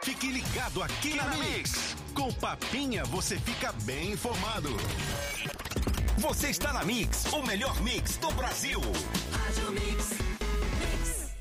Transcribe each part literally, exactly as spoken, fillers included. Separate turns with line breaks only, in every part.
Fique ligado aqui na Mix. Com Papinha você fica bem informado. Você está na Mix, o melhor mix do Brasil. Rádio Mix. Mix.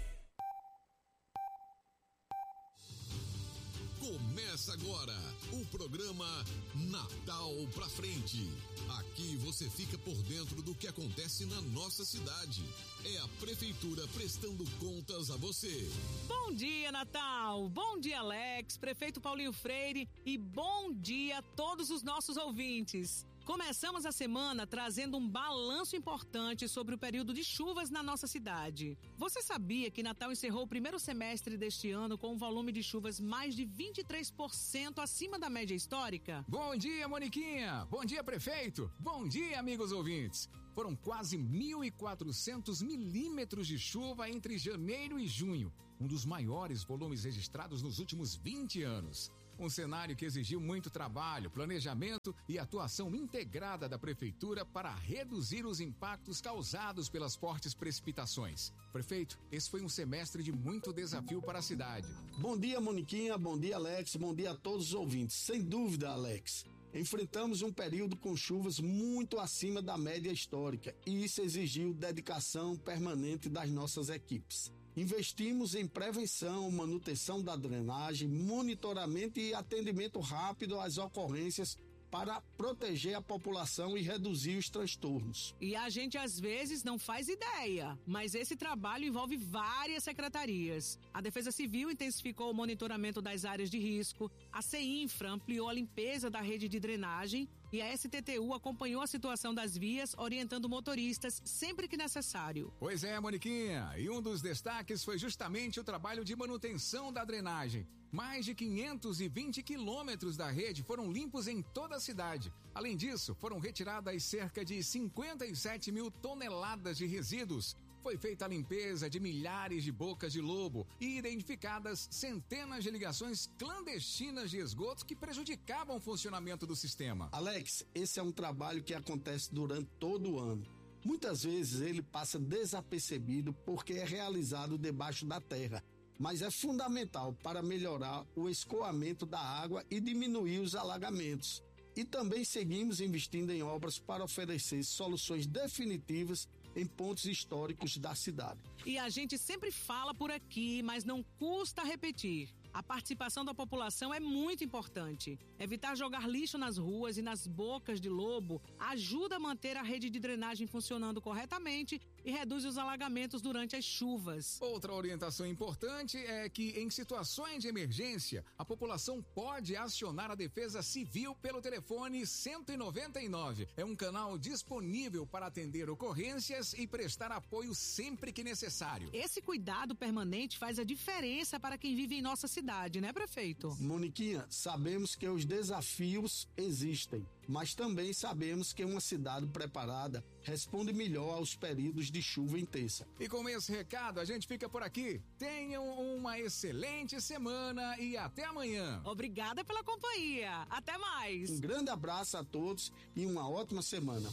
Começa agora o programa Natal pra Frente. Aqui você fica por dentro do que acontece na nossa cidade. É a Prefeitura prestando contas a você.
Bom dia, Natal! Bom dia, Alex, Prefeito Paulinho Freire e bom dia a todos os nossos ouvintes. Começamos a semana trazendo um balanço importante sobre o período de chuvas na nossa cidade. Você sabia que Natal encerrou o primeiro semestre deste ano com um volume de chuvas mais de vinte e três por cento acima da média histórica?
Bom dia, Moniquinha! Bom dia, prefeito! Bom dia, amigos ouvintes! Foram quase mil e quatrocentos milímetros de chuva entre janeiro e junho, um dos maiores volumes registrados nos últimos vinte anos. Um cenário que exigiu muito trabalho, planejamento e atuação integrada da Prefeitura para reduzir os impactos causados pelas fortes precipitações. Prefeito, esse foi um semestre de muito desafio para a cidade.
Bom dia, Moniquinha, bom dia, Alex, bom dia a todos os ouvintes. Sem dúvida, Alex, enfrentamos um período com chuvas muito acima da média histórica e isso exigiu dedicação permanente das nossas equipes. Investimos em prevenção, manutenção da drenagem, monitoramento e atendimento rápido às ocorrências para proteger a população e reduzir os transtornos.
E a gente às vezes não faz ideia, mas esse trabalho envolve várias secretarias. A Defesa Civil intensificou o monitoramento das áreas de risco, a CEINFRA ampliou a limpeza da rede de drenagem e a S T T U acompanhou a situação das vias, orientando motoristas sempre que necessário.
Pois é, Moniquinha, e um dos destaques foi justamente o trabalho de manutenção da drenagem. Mais de quinhentos e vinte quilômetros da rede foram limpos em toda a cidade. Além disso, foram retiradas cerca de cinquenta e sete mil toneladas de resíduos. Foi feita a limpeza de milhares de bocas de lobo e identificadas centenas de ligações clandestinas de esgoto que prejudicavam o funcionamento do sistema.
Alex, esse é um trabalho que acontece durante todo o ano. Muitas vezes ele passa desapercebido porque é realizado debaixo da terra, mas é fundamental para melhorar o escoamento da água e diminuir os alagamentos. E também seguimos investindo em obras para oferecer soluções definitivas em pontos históricos da cidade.
E a gente sempre fala por aqui, mas não custa repetir. A participação da população é muito importante. Evitar jogar lixo nas ruas e nas bocas de lobo ajuda a manter a rede de drenagem funcionando corretamente e reduz os alagamentos durante as chuvas.
Outra orientação importante é que, em situações de emergência, a população pode acionar a Defesa Civil pelo telefone cento e noventa e nove. É um canal disponível para atender ocorrências e prestar apoio sempre que necessário.
Esse cuidado permanente faz a diferença para quem vive em nossa cidade. Cidade, né, prefeito?
Moniquinha, sabemos que os desafios existem, mas também sabemos que uma cidade preparada responde melhor aos períodos de chuva intensa.
E com esse recado, a gente fica por aqui. Tenham uma excelente semana e até amanhã.
Obrigada pela companhia. Até mais.
Um grande abraço a todos e uma ótima semana.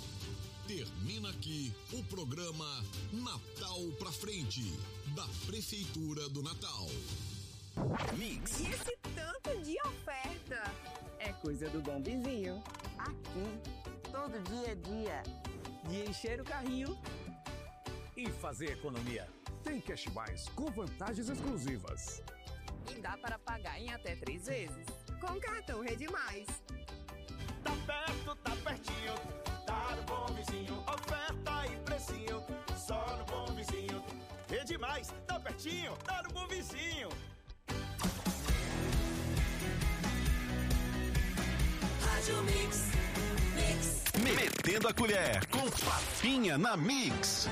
Termina aqui o programa Natal pra Frente, da Prefeitura do Natal.
Mix.
E esse tanto de oferta?
É coisa do Bom Vizinho. Aqui, todo dia é dia de encher o carrinho
e fazer economia. Tem Cash Mais com vantagens exclusivas.
E dá para pagar em até três vezes. Com cartão Rede Mais.
Tá perto, tá pertinho, tá no Bom Vizinho. Oferta e precinho, só no Bom Vizinho. Rede Mais, tá pertinho, tá no Bom Vizinho.
Rádio Mix. Mix. Metendo a colher com Papinha na Mix.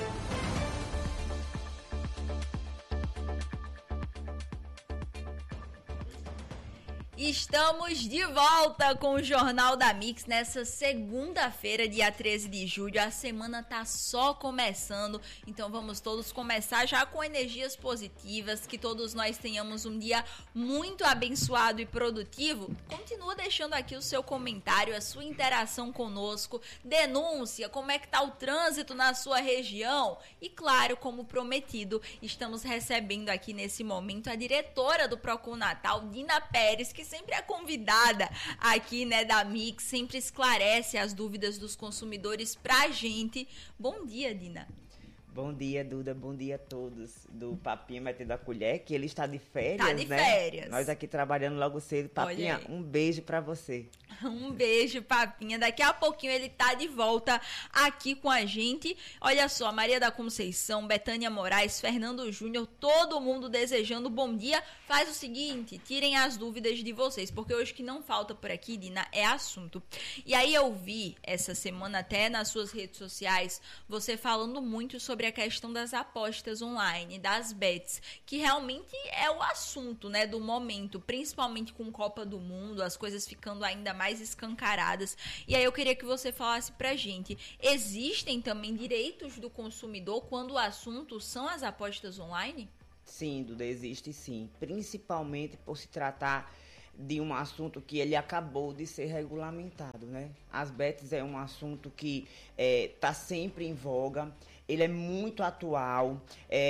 Estamos de volta com o Jornal da Mix nessa segunda-feira, dia treze de julho. A semana tá só começando, então vamos todos começar já com energias positivas, que todos nós tenhamos um dia muito abençoado e produtivo. Continua deixando aqui o seu comentário, a sua interação conosco, denúncia, como é que tá o trânsito na sua região. E claro, como prometido, estamos recebendo aqui nesse momento a diretora do Procon Natal, Dina Pérez, que sempre é convidada aqui, né, da Mix, sempre esclarece as dúvidas dos consumidores pra gente. Bom dia, Dina.
Bom dia, Duda. Bom dia a todos do Papinha Metendo a Colher, que ele está de férias,
Tá de
né?
férias.
Nós aqui trabalhando logo cedo. Papinha, um beijo pra você.
Um beijo, Papinha. Daqui a pouquinho ele tá de volta aqui com a gente. Olha só, Maria da Conceição, Betânia Moraes, Fernando Júnior, todo mundo desejando bom dia. Faz o seguinte, tirem as dúvidas de vocês, porque hoje que não falta por aqui, Dina, é assunto. E aí eu vi essa semana até nas suas redes sociais, você falando muito sobre a questão das apostas online, das bets, que realmente é o assunto, né, do momento, principalmente com Copa do Mundo, as coisas ficando ainda mais escancaradas. E aí eu queria que você falasse pra gente, existem também direitos do consumidor quando o assunto são as apostas online?
Sim, Duda, existe sim, principalmente por se tratar de um assunto que ele acabou de ser regulamentado, né? As bets é um assunto que está é, sempre em voga, ele é muito atual,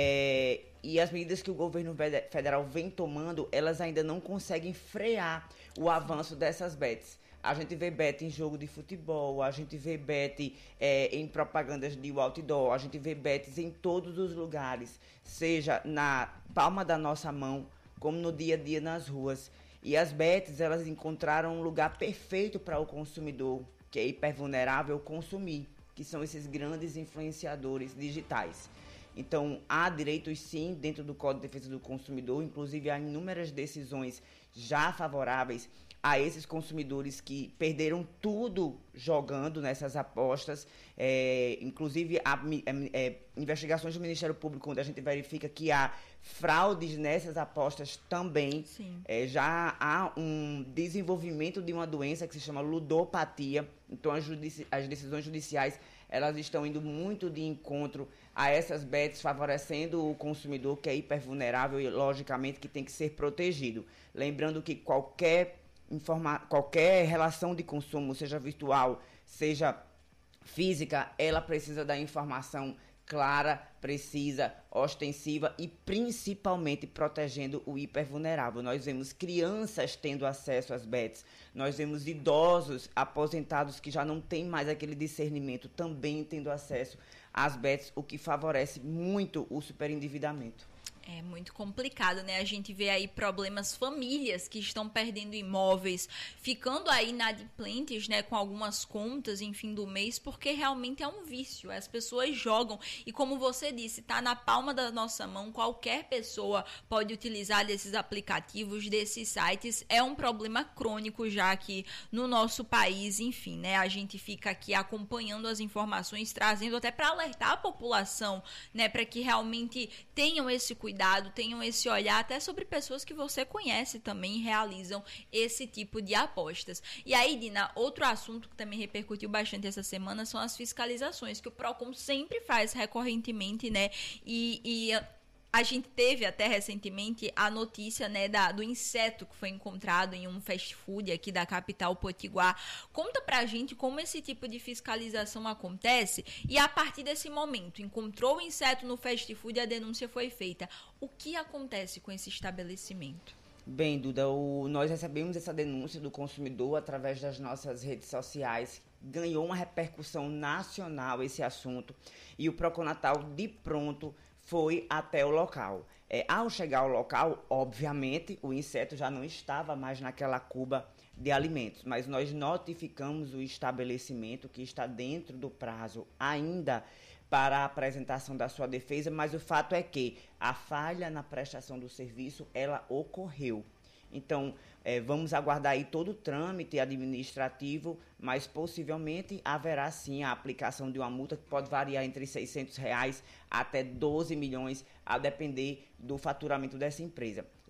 é, e as medidas que o governo federal vem tomando, elas ainda não conseguem frear o avanço dessas bets. A gente vê bet em jogo de futebol, a gente vê bet é, em propagandas de outdoor, a gente vê bets em todos os lugares, seja na palma da nossa mão, como no dia a dia nas ruas. E as bets, elas encontraram um lugar perfeito para o consumidor, que é hipervulnerável, consumir, que são esses grandes influenciadores digitais. Então, há direitos sim dentro do Código de Defesa do Consumidor, inclusive há inúmeras decisões já favoráveis a esses consumidores que perderam tudo jogando nessas apostas, é, inclusive há é, é, investigações do Ministério Público, onde a gente verifica que há fraudes nessas apostas também. É, já há um desenvolvimento de uma doença que se chama ludopatia, então as, judici- as decisões judiciais, elas estão indo muito de encontro a essas bets, favorecendo o consumidor que é hipervulnerável e, logicamente, que tem que ser protegido. Lembrando que qualquer Informa- qualquer relação de consumo, seja virtual, seja física, ela precisa da informação clara, precisa, ostensiva e principalmente protegendo o hipervulnerável. Nós vemos crianças tendo acesso às bets, nós vemos idosos aposentados que já não têm mais aquele discernimento também tendo acesso às bets, o que favorece muito o superendividamento.
É muito complicado, né? A gente vê aí problemas, famílias que estão perdendo imóveis, ficando aí inadimplentes, né, com algumas contas em fim do mês, porque realmente é um vício. As pessoas jogam e, como você disse, tá na palma da nossa mão, qualquer pessoa pode utilizar desses aplicativos, desses sites. É um problema crônico já aqui no nosso país, enfim, né? A gente fica aqui acompanhando as informações, trazendo até para alertar a população, né, para que realmente tenham esse cuidado. Cuidado, tenham esse olhar até sobre pessoas que você conhece também realizam esse tipo de apostas. E aí, Dina, outro assunto que também repercutiu bastante essa semana são as fiscalizações, que o Procon sempre faz recorrentemente, né? E... e a gente teve até recentemente a notícia, né, da, do inseto que foi encontrado em um fast food aqui da capital Potiguar. Conta pra gente como esse tipo de fiscalização acontece e a partir desse momento, encontrou o inseto no fast food e a denúncia foi feita. O que acontece com esse estabelecimento?
Bem, Duda, o, nós recebemos essa denúncia do consumidor através das nossas redes sociais. Ganhou uma repercussão nacional esse assunto e o Procon Natal, de pronto, foi até o local. É, ao chegar ao local, obviamente, o inseto já não estava mais naquela cuba de alimentos, mas nós notificamos o estabelecimento que está dentro do prazo ainda para a apresentação da sua defesa, mas o fato é que a falha na prestação do serviço, ela ocorreu. Então, é, vamos aguardar aí todo o trâmite administrativo, mas possivelmente haverá sim a aplicação de uma multa que pode variar entre seiscentos reais até doze milhões, a depender do faturamento dessa empresa.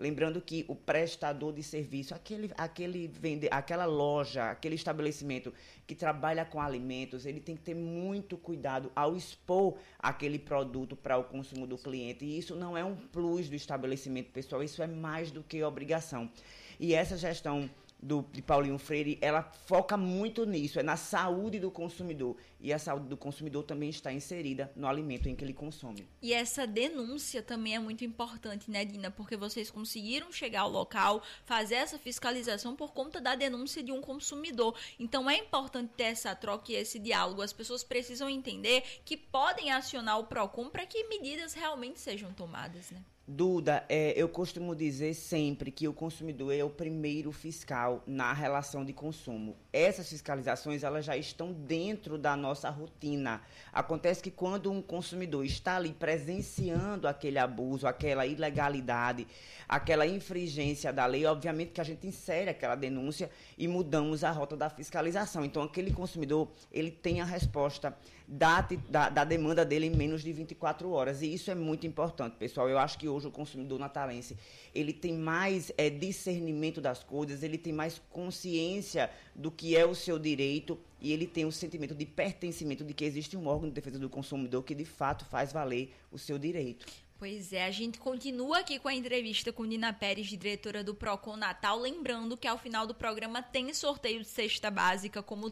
Lembrando que o prestador de serviço, aquele, aquele vende, aquela loja, aquele estabelecimento que trabalha com alimentos, ele tem que ter muito cuidado ao expor aquele produto para o consumo do cliente. E isso não é um plus do estabelecimento, pessoal, isso é mais do que obrigação. E essa gestão do, de Paulinho Freire, ela foca muito nisso, é na saúde do consumidor. E a saúde do consumidor também está inserida no alimento em que ele consome.
E essa denúncia também é muito importante, né, Dina? Porque vocês conseguiram chegar ao local, fazer essa fiscalização por conta da denúncia de um consumidor. Então é importante ter essa troca e esse diálogo. As pessoas precisam entender que podem acionar o PROCON para que medidas realmente sejam tomadas, né?
Duda, é, eu costumo dizer sempre que o consumidor é o primeiro fiscal na relação de consumo. Essas fiscalizações, elas já estão dentro da nossa rotina. Acontece que quando um consumidor está ali presenciando aquele abuso, aquela ilegalidade, aquela infringência da lei, obviamente que a gente insere aquela denúncia e mudamos a rota da fiscalização. Então, aquele consumidor, ele tem a resposta da, da, da demanda dele em menos de vinte e quatro horas. E isso é muito importante, pessoal. Eu acho que hoje o consumidor natalense, ele tem mais é, discernimento das coisas, ele tem mais consciência do que é o seu direito e ele tem o sentimento de pertencimento de que existe um órgão de defesa do consumidor que, de fato, faz valer o seu direito.
Pois é, a gente continua aqui com a entrevista com Dina Pérez, diretora do PROCON Natal. Lembrando que ao final do programa tem sorteio de cesta básica, como